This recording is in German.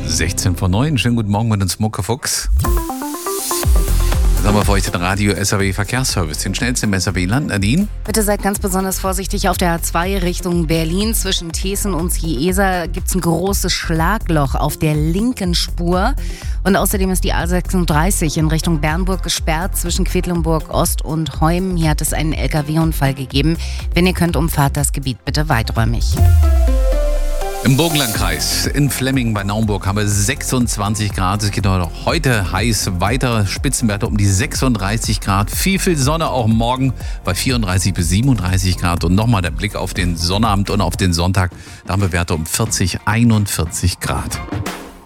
16 vor 9. Schönen guten Morgen mit uns Muckefuchs. Jetzt haben wir für euch den Radio SAW Verkehrsservice, den schnellsten im SAW-Land. Nadine? Bitte seid ganz besonders vorsichtig. Auf der A2 Richtung Berlin zwischen Thesen und Ciesa gibt es ein großes Schlagloch auf der linken Spur. Und außerdem ist die A36 in Richtung Bernburg gesperrt zwischen Quedlinburg Ost und Heum. Hier hat es einen LKW-Unfall gegeben. Wenn ihr könnt, umfahrt das Gebiet bitte weiträumig. Im Burgenlandkreis in Flemming bei Naumburg haben wir 26 Grad. Es geht heute heiß weiter. Spitzenwerte um die 36 Grad. Viel Sonne auch morgen bei 34 bis 37 Grad. Und nochmal der Blick auf den Sonnabend und auf den Sonntag. Da haben wir Werte um 40, 41 Grad.